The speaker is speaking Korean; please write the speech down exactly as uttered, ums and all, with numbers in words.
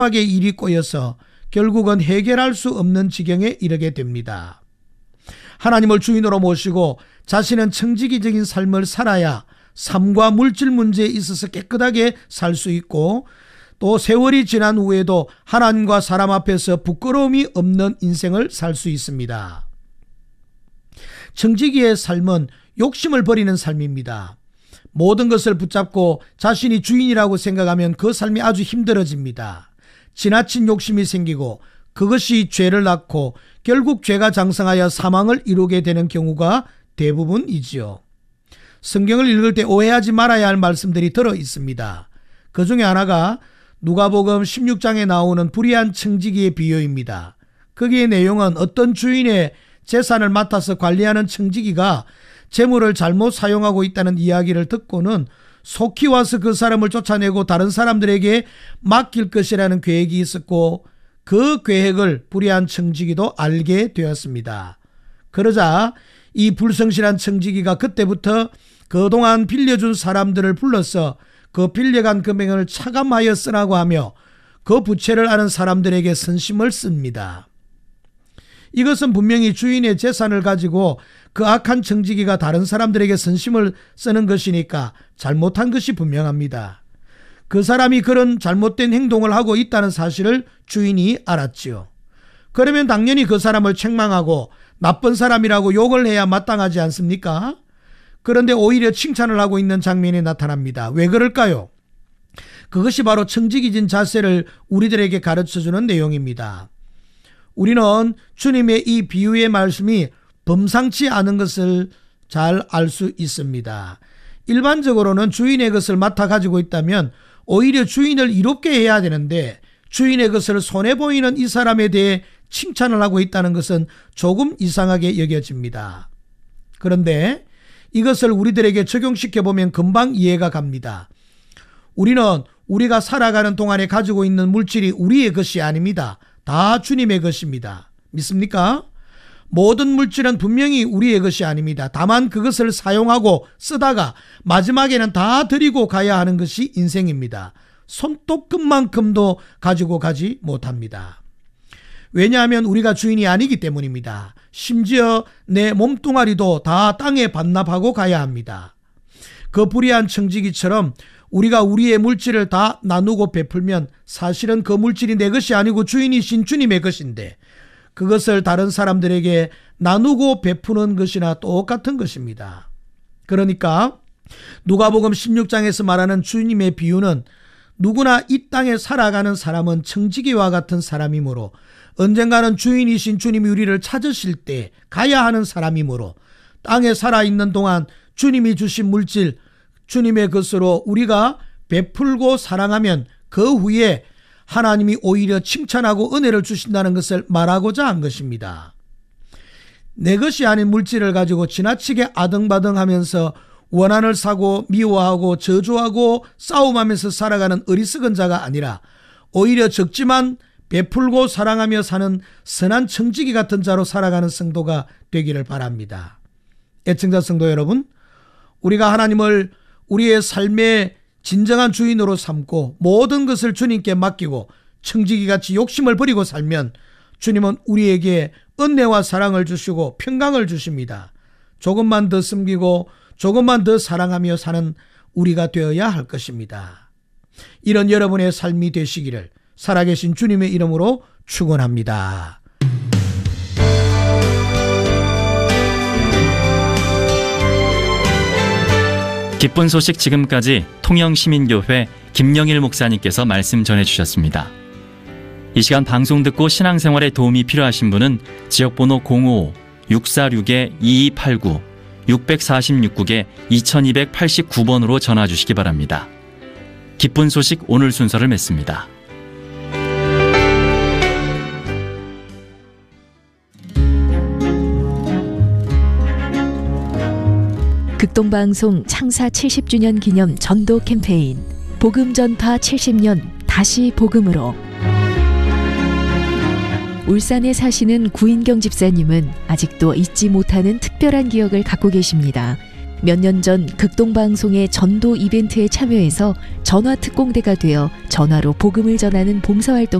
하게 일이 꼬여서 결국은 해결할 수 없는 지경에 이르게 됩니다. 하나님을 주인으로 모시고 자신은 청지기적인 삶을 살아야 삶과 물질 문제에 있어서 깨끗하게 살 수 있고, 또 세월이 지난 후에도 하나님과 사람 앞에서 부끄러움이 없는 인생을 살 수 있습니다. 청지기의 삶은 욕심을 버리는 삶입니다. 모든 것을 붙잡고 자신이 주인이라고 생각하면 그 삶이 아주 힘들어집니다. 지나친 욕심이 생기고 그것이 죄를 낳고 결국 죄가 장성하여 사망을 이루게 되는 경우가 대부분이지요. 성경을 읽을 때 오해하지 말아야 할 말씀들이 들어 있습니다. 그 중에 하나가 누가복음 십육 장에 나오는 불의한 청지기의 비유입니다. 거기의 내용은 어떤 주인의 재산을 맡아서 관리하는 청지기가 재물을 잘못 사용하고 있다는 이야기를 듣고는 속히 와서 그 사람을 쫓아내고 다른 사람들에게 맡길 것이라는 계획이 있었고, 그 계획을 불의한 청지기도 알게 되었습니다. 그러자 이 불성실한 청지기가 그때부터 그동안 빌려준 사람들을 불러서 그 빌려간 금액을 차감하여 쓰라고 하며 그 부채를 아는 사람들에게 선심을 씁니다. 이것은 분명히 주인의 재산을 가지고 그 악한 청지기가 다른 사람들에게 선심을 쓰는 것이니까 잘못한 것이 분명합니다. 그 사람이 그런 잘못된 행동을 하고 있다는 사실을 주인이 알았지요. 그러면 당연히 그 사람을 책망하고 나쁜 사람이라고 욕을 해야 마땅하지 않습니까? 그런데 오히려 칭찬을 하고 있는 장면이 나타납니다. 왜 그럴까요? 그것이 바로 청지기진 자세를 우리들에게 가르쳐주는 내용입니다. 우리는 주님의 이 비유의 말씀이 범상치 않은 것을 잘 알 수 있습니다. 일반적으로는 주인의 것을 맡아 가지고 있다면 오히려 주인을 이롭게 해야 되는데, 주인의 것을 손해보이는 이 사람에 대해 칭찬을 하고 있다는 것은 조금 이상하게 여겨집니다. 그런데 이것을 우리들에게 적용시켜보면 금방 이해가 갑니다. 우리는 우리가 살아가는 동안에 가지고 있는 물질이 우리의 것이 아닙니다. 다 주님의 것입니다. 믿습니까? 모든 물질은 분명히 우리의 것이 아닙니다. 다만 그것을 사용하고 쓰다가 마지막에는 다 드리고 가야 하는 것이 인생입니다. 손톱끝만큼도 가지고 가지 못합니다. 왜냐하면 우리가 주인이 아니기 때문입니다. 심지어 내 몸뚱아리도 다 땅에 반납하고 가야 합니다. 그 불의한 청지기처럼 우리가 우리의 물질을 다 나누고 베풀면 사실은 그 물질이 내 것이 아니고 주인이신 주님의 것인데, 그것을 다른 사람들에게 나누고 베푸는 것이나 똑같은 것입니다. 그러니까 누가복음 십육 장에서 말하는 주님의 비유는 누구나 이 땅에 살아가는 사람은 청지기와 같은 사람이므로 언젠가는 주인이신 주님이 우리를 찾으실 때 가야 하는 사람이므로 땅에 살아있는 동안 주님이 주신 물질, 주님의 것으로 우리가 베풀고 사랑하면 그 후에 하나님이 오히려 칭찬하고 은혜를 주신다는 것을 말하고자 한 것입니다. 내 것이 아닌 물질을 가지고 지나치게 아등바등하면서 원한을 사고 미워하고 저주하고 싸움하면서 살아가는 어리석은 자가 아니라 오히려 적지만 베풀고 사랑하며 사는 선한 청지기 같은 자로 살아가는 성도가 되기를 바랍니다. 애청자 성도 여러분, 우리가 하나님을 우리의 삶의 진정한 주인으로 삼고 모든 것을 주님께 맡기고 청지기같이 욕심을 버리고 살면 주님은 우리에게 은혜와 사랑을 주시고 평강을 주십니다. 조금만 더 섬기고 조금만 더 사랑하며 사는 우리가 되어야 할 것입니다. 이런 여러분의 삶이 되시기를 살아계신 주님의 이름으로 축원합니다. 기쁜 소식 지금까지 통영시민교회 김영일 목사님께서 말씀 전해주셨습니다. 이 시간 방송 듣고 신앙생활에 도움이 필요하신 분은 지역번호 공오오 육사육 이이팔구 육사육 구 이이팔구 번으로 전화 주시기 바랍니다. 기쁜 소식 오늘 순서를 맺습니다. 극동방송 창사 칠십 주년 기념 전도 캠페인 복음 전파 칠십 년 다시 복음으로. 울산에 사시는 구인경 집사님은 아직도 잊지 못하는 특별한 기억을 갖고 계십니다. 몇 년 전 극동방송의 전도 이벤트에 참여해서 전화 특공대가 되어 전화로 복음을 전하는 봉사활동